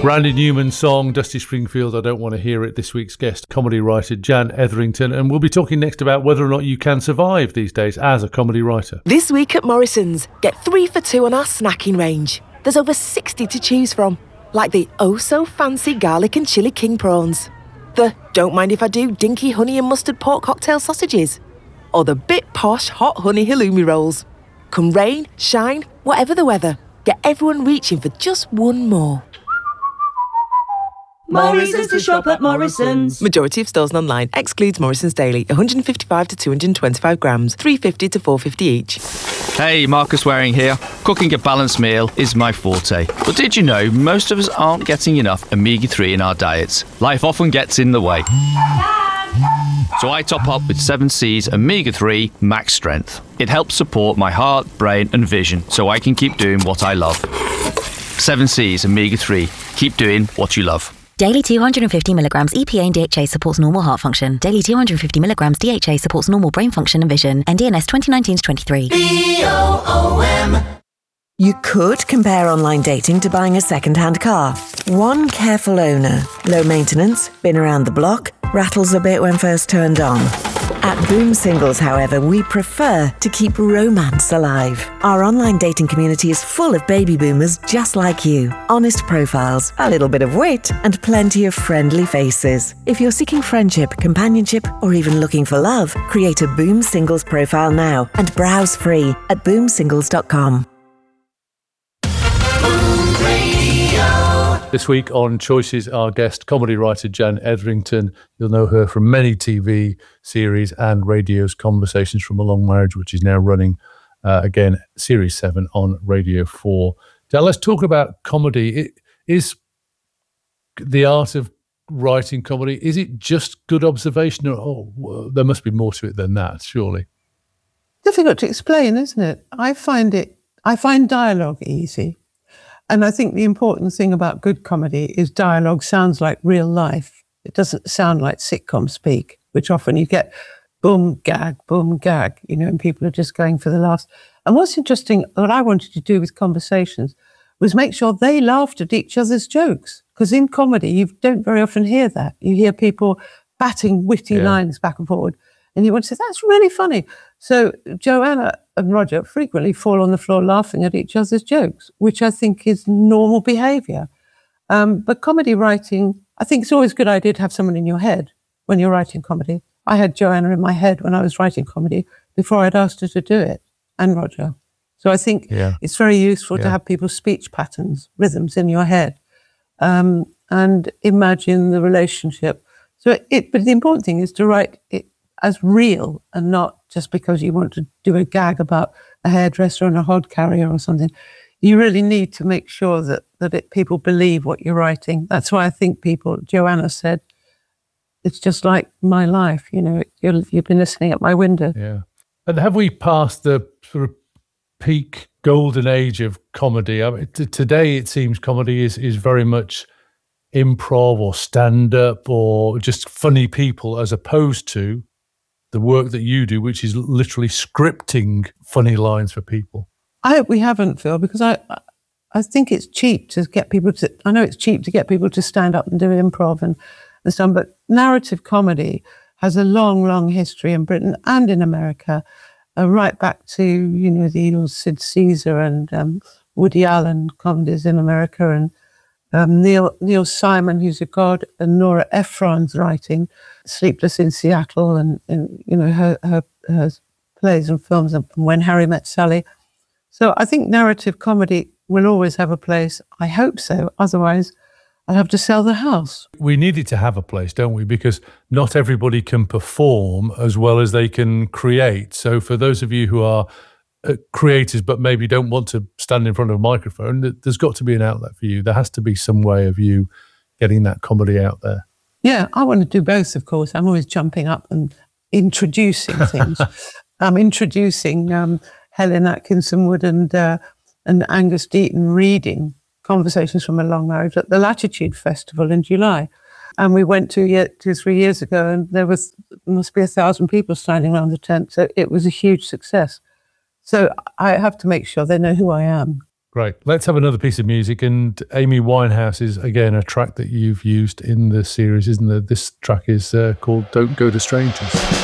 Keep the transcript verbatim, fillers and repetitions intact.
Randy Newman's song, Dusty Springfield, I Don't Want to Hear It. This week's guest, comedy writer Jan Etherington. And we'll be talking next about whether or not you can survive these days as a comedy writer. This week at Morrison's, get three for two on our snacking range. There's over sixty to choose from, like the oh-so-fancy garlic and chilli king prawns, the don't mind if I do dinky honey and mustard pork cocktail sausages, or the bit posh hot honey halloumi rolls. Come rain, shine, whatever the weather, get everyone reaching for just one more. Morrison's to shop at Morrison's. Majority of stores and online. Excludes Morrison's Daily. one hundred fifty-five to two hundred twenty-five grams. three fifty to four fifty each. Hey, Marcus Waring here. Cooking a balanced meal is my forte. But did you know most of us aren't getting enough omega three in our diets? Life often gets in the way. So I top up with seven C's Omega three Max Strength. It helps support my heart, brain and vision so I can keep doing what I love. seven C's Omega three. Keep doing what you love. Daily two hundred fifty milligrams E P A and D H A supports normal heart function. Daily two hundred fifty milligrams D H A supports normal brain function and vision. N D N S twenty nineteen to twenty-three. B O O M. You could compare online dating to buying a second-hand car. One careful owner, low maintenance, been around the block, rattles a bit when first turned on. At Boom Singles, however, we prefer to keep romance alive. Our online dating community is full of baby boomers just like you. Honest profiles, a little bit of wit, and plenty of friendly faces. If you're seeking friendship, companionship, or even looking for love, create a Boom Singles profile now and browse free at boom singles dot com. This week on Choices, our guest, comedy writer Jan Etherington. You'll know her from many T V series and radio's Conversations from a Long Marriage, which is now running, uh, again, Series seven on Radio four. Jan, let's talk about comedy. It, is the art of writing comedy, is it just good observation? Or oh, well, there must be more to it than that, surely. Difficult to explain, isn't it? I find it, I find dialogue easy. And I think the important thing about good comedy is dialogue sounds like real life. It doesn't sound like sitcom speak, which often you get boom, gag, boom, gag, you know, and people are just going for the laughs. And what's interesting, what I wanted to do with Conversations was make sure they laughed at each other's jokes. Because in comedy, you don't very often hear that. You hear people batting witty yeah. lines back and forward. And you want to say, that's really funny. So Joanna and Roger frequently fall on the floor laughing at each other's jokes, which I think is normal behaviour. Um, but comedy writing, I think it's always a good idea to have someone in your head when you're writing comedy. I had Joanna in my head when I was writing comedy before I'd asked her to do it, and Roger. So I think yeah. it's very useful yeah. to have people's speech patterns, rhythms in your head, um, and imagine the relationship. So it, but the important thing is to write it as real and not just because you want to do a gag about a hairdresser and a hod carrier or something. You really need to make sure that that it, people believe what you're writing. That's why I think people, Joanna said, it's just like my life, you know, you're, you've been listening at my window. Yeah. And have we passed the sort of peak golden age of comedy? I mean, t- today it seems comedy is, is very much improv or stand-up or just funny people as opposed to the work that you do, which is literally scripting funny lines for people. I hope we haven't, Phil, because I I think it's cheap to get people to, I know it's cheap to get people to stand up and do improv and, and stuff, but narrative comedy has a long, long history in Britain and in America, uh, right back to, you know, the old Sid Caesar and um, Woody Allen comedies in America, and Um, Neil Neil Simon, who's a god, and Nora Ephron's writing, Sleepless in Seattle, and, and you know her, her her plays and films, and When Harry Met Sally. So I think narrative comedy will always have a place. I hope so. Otherwise, I'll have to sell the house. We need it to have a place, don't we? Because not everybody can perform as well as they can create. So for those of you who are Uh, creators but maybe don't want to stand in front of a microphone, there's got to be an outlet for you. There has to be some way of you getting that comedy out there. Yeah, I want to do both, of course. I'm always jumping up and introducing things. I'm introducing um, Helen Atkinson Wood and uh, and Angus Deaton reading Conversations from a Long Marriage at the Latitude Festival in July. And we went two, year, two three years ago, and there was must be a thousand people standing around the tent. So it was a huge success. So I have to make sure they know who I am. Great. Let's have another piece of music. And Amy Winehouse is, again, a track that you've used in the series, isn't it? This track is uh, called Don't Go to Strangers.